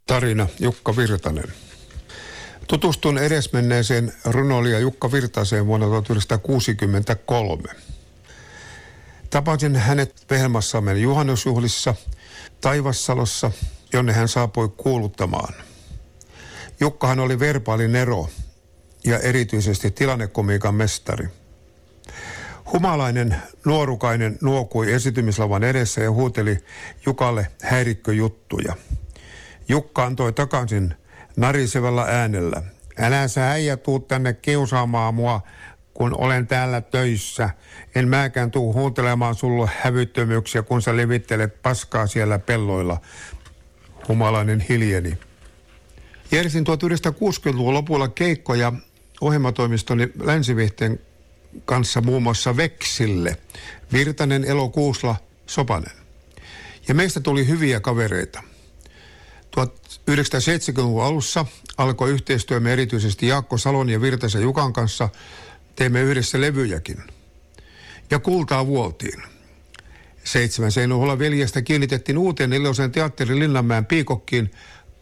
Tarina Jukka Virtanen. Tutustun edesmenneeseen runoilija Jukka Virtaseen vuonna 1963. Tapasin hänet Vehmassamen juhannusjuhlissa Taivassalossa, jonne hän saapui kuuluttamaan. Jukkahan oli verbaalinero ja erityisesti tilannekomiikan mestari. Humalainen nuorukainen nuokui esitymislavan edessä ja huuteli Jukalle häirikköjuttuja. Jukka antoi takaisin narisevällä äänellä. Älä sä äijä tuu tänne kiusaamaan mua, kun olen täällä töissä. En mäkään tuu huutelemaan sulle hävyttömyyksiä, kun sä levittelet paskaa siellä pelloilla. Humalainen hiljeni. Järjestin 1960-luvun lopulla keikkoja ohjelmatoimistoni Länsivihteen kanssa muun muassa Veksille. Virtanen, Elo, Kuusla, Sopanen. Ja meistä tuli hyviä kavereita. 1970-luvun alussa alkoi yhteistyömme erityisesti Jaakko Salon ja Virtasen Jukan kanssa. Teimme yhdessä levyjäkin. Ja kultaa vuoltiin. 7 Seinuholla veljestä kiinnitettiin uuteen 4. teatterin Linnanmäen Piikokkiin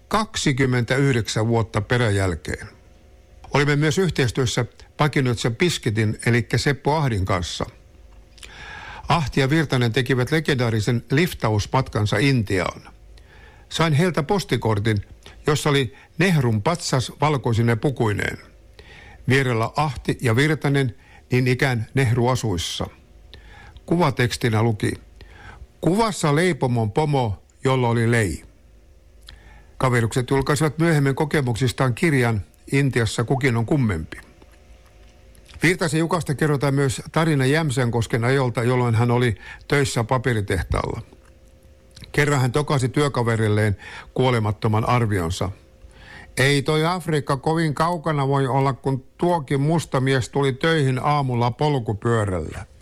29 vuotta peräjälkeen. Olimme myös yhteistyössä Pakinoitsen Piskitin eli Seppo Ahdin kanssa. Ahti ja Virtanen tekivät legendaarisen liftausmatkansa Intiaan. Sain heiltä postikortin, jossa oli Nehrun patsas valkoisine pukuineen. Vierellä Ahti ja Virtanen niin ikään Nehru asuissa. Kuvatekstinä luki: kuvassa leipomon pomo, jolla oli lei. Kaverukset julkaisivat myöhemmin kokemuksistaan kirjan Intiassa kukin on kummempi. Virtasen Jukasta kerrotaan myös tarina Jämsänkosken ajolta, jolloin hän oli töissä paperitehtaalla. Kerran hän tokasi työkaverilleen kuolemattoman arvionsa. Ei toi Afrikka kovin kaukana voi olla, kun tuokin musta mies tuli töihin aamulla polkupyörällä.